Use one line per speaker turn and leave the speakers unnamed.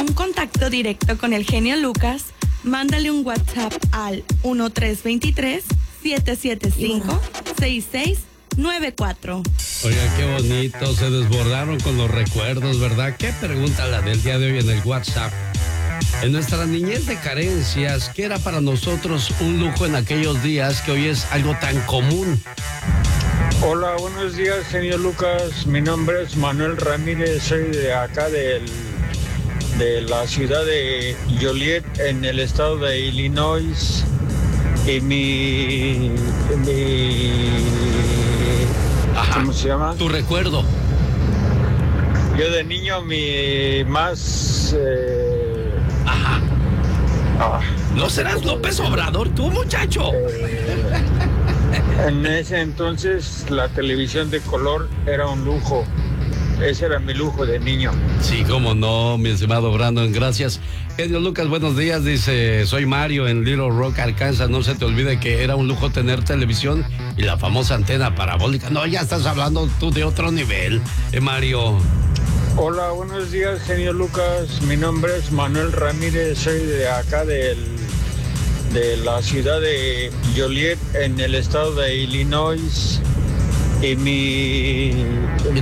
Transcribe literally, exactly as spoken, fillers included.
un contacto directo con el genio Lucas, mándale un WhatsApp al uno tres dos tres, siete siete cinco, seis seis nueve cuatro.
Oiga, qué bonito, se desbordaron con los recuerdos, ¿verdad? ¿Qué pregunta la del día de hoy en el WhatsApp? En nuestra niñez de carencias, ¿qué era para nosotros un lujo en aquellos días que hoy es algo tan común?
Hola, buenos días, genio Lucas. Mi nombre es Manuel Ramírez, soy de acá del, de la ciudad de Joliet, en el estado de Illinois. Y mi... mi
Ajá.
¿Cómo se llama?
Tu recuerdo.
Yo de niño, mi más... Eh,
Ajá.
ah,
¿No serás López Obrador tú, muchacho?
eh, en ese entonces la televisión de color era un lujo. Ese era mi lujo de niño.
Sí, cómo no, mi estimado Brandon, gracias. Genio Lucas, buenos días, dice, soy Mario en Little Rock, Arkansas. No se te olvide que era un lujo tener televisión y la famosa antena parabólica. No, ya estás hablando tú de otro nivel, eh, Mario.
Hola, buenos días, genio Lucas. Mi nombre es Manuel Ramírez, soy de acá del, de la ciudad de Joliet, en el estado de Illinois. Y mi,